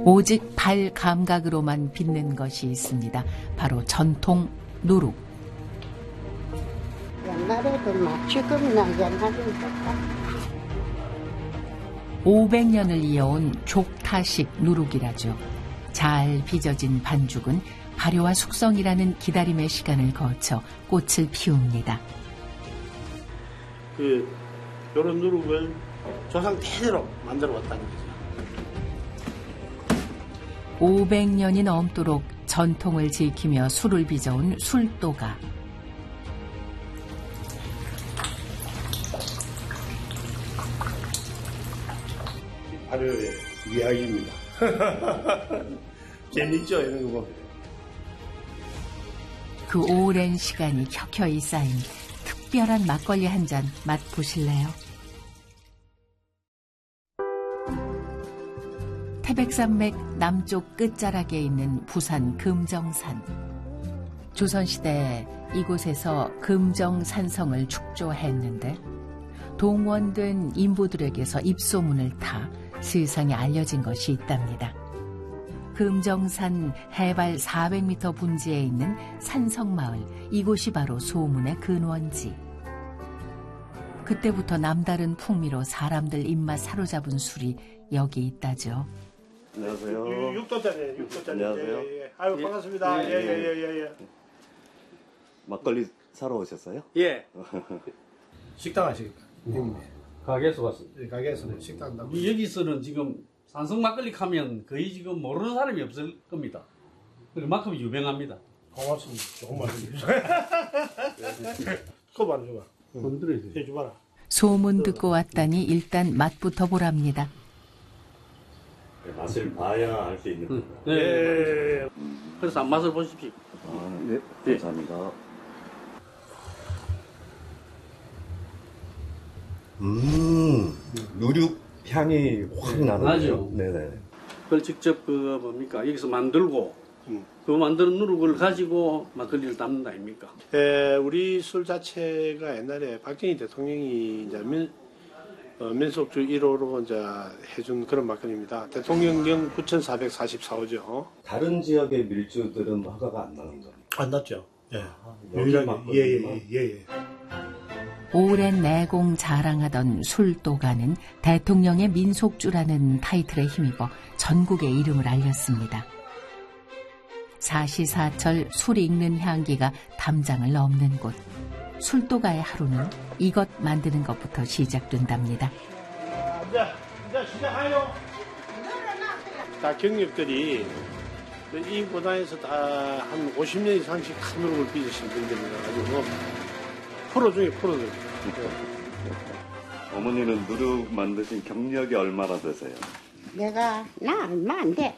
오직 발 감각으로만 빚는 것이 있습니다. 바로 전통 누룩. 옛날에도 막 지금이나 옛날에도 500년을 이어온 족타식 누룩이라죠. 잘 빚어진 반죽은 발효와 숙성이라는 기다림의 시간을 거쳐 꽃을 피웁니다. 이런 누룩을 조상 대대로 만들어 왔다는 거죠. 500년이 넘도록 전통을 지키며 술을 빚어온 술도가. 발효의 이야기입니다. 재밌죠, 이런 거. 그 오랜 시간이 켜켜이 쌓인 특별한 막걸리 한 잔 맛보실래요? 태백산맥 남쪽 끝자락에 있는 부산 금정산. 조선시대 이곳에서 금정산성을 축조했는데 동원된 인부들에게서 입소문을 타 세상에 알려진 것이 있답니다. 금정산 해발 400m 분지에 있는 산성마을, 이곳이 바로 소문의 근원지. 그때부터 남다른 풍미로 사람들 입맛 사로잡은 술이 여기 있다죠. 안녕하세요. 육도짜리. 안녕하세요. 예. 아유, 반갑습니다. 예. 막걸리 사러 오셨어요? 예. 식당 하시겠다. 가게에서 왔습니다. 네, 가게에서는 식당 담당. 여기서는 지금 산성 막걸리 하면 거의 지금 모르는 사람이 없을 겁니다. 그만큼 유명합니다. 고맙습니다. 좋은 말씀 주세요. 그거 봐라, 줘봐. 건드려야 돼. 해줘봐라. 소문 듣고 왔다니 일단 맛부터 보랍니다. 맛을 봐야 알 수 있는 겁니다. 네. 예. 그래서 한 맛을 보십시오. 네, 감사합니다. 누룩 향이 확 나는데요. 나죠. 네네. 그걸 직접 여기서 만들고 그 만드는 누룩을 가지고 막걸리를 담는다 아닙니까? 우리 술 자체가 옛날에 박정희 대통령이 이제 민속주 1호로 이제 해준 그런 막걸리입니다. 대통령령 9444호죠. 다른 지역의 밀주들은 허가가 안 나는 겁니다. 안 났죠. 예. 여기 막걸리만? 예. 오랜 내공 자랑하던 술도가는 대통령의 민속주라는 타이틀에 힘입어 전국에 이름을 알렸습니다. 사시사철 술 익는 향기가 담장을 넘는 곳. 술도가의 하루는 이것 만드는 것부터 시작된답니다. 이제 시작하요. 다 경력들이 이 고단에서 다 한 50년 이상씩 큰 누룩을 빚으신 분들이라 가지고 프로 중에 프로들. 어머니는 누룩 만드신 경력이 얼마나 되세요? 나 얼마 안 돼.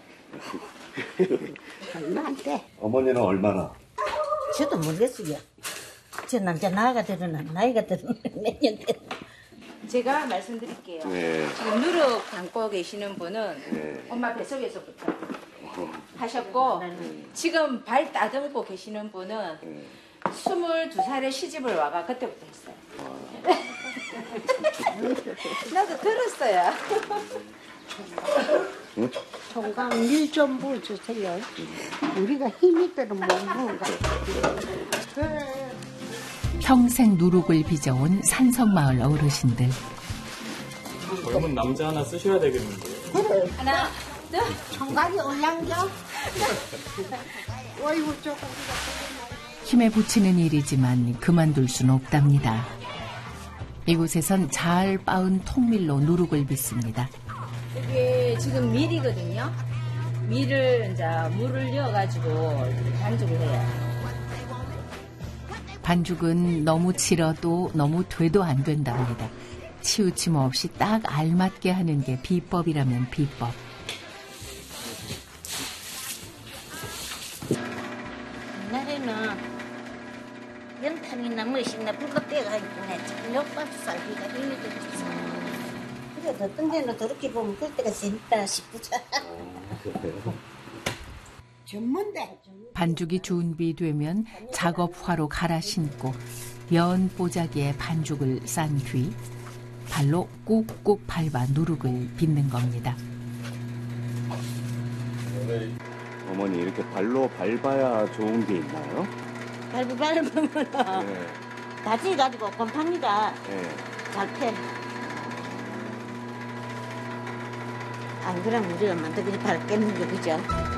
얼마 안 돼. 어머니는 얼마나? 저도 모르겠어요. 저 남자 나이가 들으나 몇 년 됐나. 제가 말씀드릴게요. 네. 지금 누룩 담고 계시는 분은 네. 엄마 뱃속에서부터 하셨고 지금 발 따듬고 계시는 분은 22살에 시집을 와가 그때부터 했어요. 나도 들었어요. 총각 일 좀 부어주세요. 우리가 힘이 들어 못 부은가. 평생 누룩을 빚어온 산성마을 어르신들. 젊은 남자 하나 쓰셔야 되겠는데요. 하나, 둘. 총각이 올랑겨? 어이구 조금. 힘에 부치는 일이지만 그만둘 수는 없답니다. 이곳에선 잘 빻은 통밀로 누룩을 빚습니다. 이게 지금 밀이거든요. 밀을 이제 물을 넣어가지고 반죽을 해요. 반죽은 너무 질어도 너무 돼도 안 된답니다. 치우침 없이 딱 알맞게 하는 게 비법이라면 비법. 옛날에는 연탄이나 무엇이나 불거 떼가지고 저녁밥 살기가 힘이 들었어. 그래도 어떤 데는 저렇게 보면 그때가 재밌다 싶죠. 전문대. 반죽이 준비되면 작업화로 갈아 신고 면 보자기에 반죽을 싼 뒤 발로 꾹꾹 밟아 누룩을 빚는 겁니다. 어머니 이렇게 발로 밟아야 좋은 게 있나요? 밟으면 네. 다치가지고 곰팡이가 네. 잘 패. 안 그러면 우리가 만들기 밟겠는데, 그죠?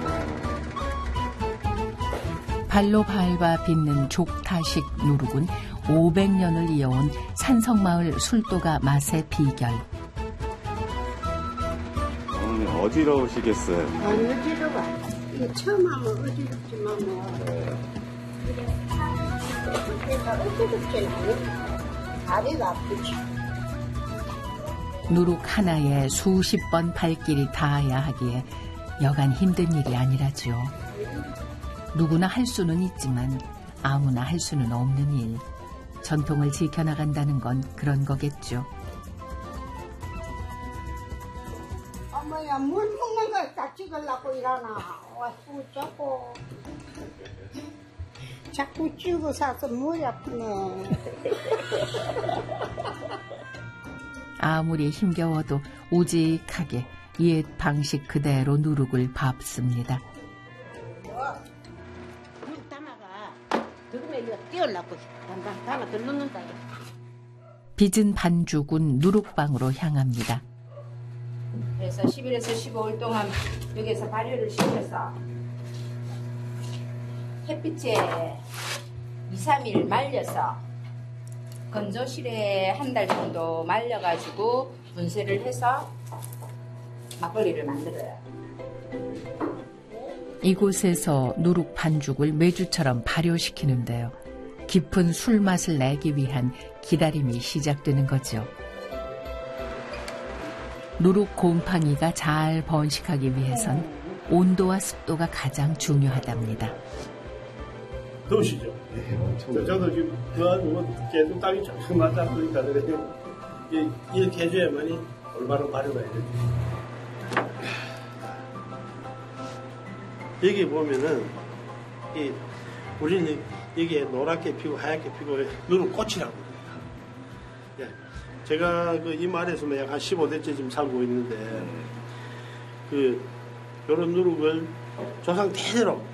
발로 밟아 빚는 족타식 누룩은 500년을 이어온 산성마을 술도가 맛의 비결. 어머니 어지러우시겠어요. 어지러워. 이게 처음 하면 어지럽지만 뭐. 그래서 어지럽지는 않아. 다리가 아프지. 누룩 하나에 수십 번 발길이 닿아야 하기에 여간 힘든 일이 아니라죠. 누구나 할 수는 있지만 아무나 할 수는 없는 일. 전통을 지켜나간다는 건 그런 거겠죠. 어머야, 물 먹는 걸 다 찍으려고 일하나. 와, 자꾸. 자꾸 찍고 사서 머리 아프네. 아무리 힘겨워도 우직하게 옛 방식 그대로 누룩을 밟습니다. 물 담아가. 그러면 이거 띄우려고. 담아 더 넣는다. 빚은 반죽은 누룩방으로 향합니다. 그래서 10일에서 15일 동안 여기서 발효를 시켜서 햇빛에 2, 3일 말려서 건조실에 한 달 정도 말려가지고 분쇄를 해서 막걸리를 만들어요. 이곳에서 누룩 반죽을 메주처럼 발효시키는데요. 깊은 술 맛을 내기 위한 기다림이 시작되는 거죠. 누룩 곰팡이가 잘 번식하기 위해선 온도와 습도가 가장 중요하답니다. 더우시죠? 네, 엄청 저도 지금 뭐 계속 땀이 쫙 맞다 보니까 그래요. 이렇게 해줘야만이 올바른 발효가 해야 되지. 여기 보면은 우리는 여기에 노랗게 피고 하얗게 피고 누룩꽃이라고 그럽니다. 예. 제가 이 마을에서 약 한 15대째 지금 살고 있는데 요런 누룩을 조상 대대로